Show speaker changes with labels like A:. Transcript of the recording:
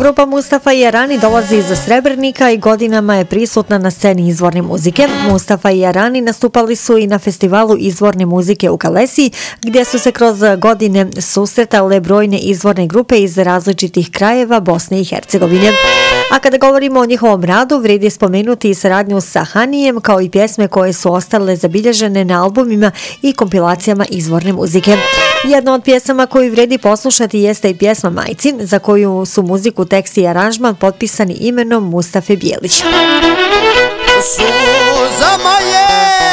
A: Grupa Mustafa i Jarani dolazi iz Srebrnika i godinama je prisutna na sceni izvorne muzike. Mustafa i Jarani nastupali su i na festivalu izvorne muzike u Kalesiji, gdje su se kroz godine susretale brojne izvorne grupe iz različitih krajeva Bosne i Hercegovine. A kada govorimo o njihovom radu, vrijedi spomenuti i saradnju sa Hanijem, kao i pjesme koje su ostale zabilježene na albumima i kompilacijama izvorne muzike. Jedna od pjesama koju vrijedi poslušati jeste i pjesma Majci, za koju su muziku, tekst i aranžman potpisani imenom Mustafe Bijelić.
B: Suza moje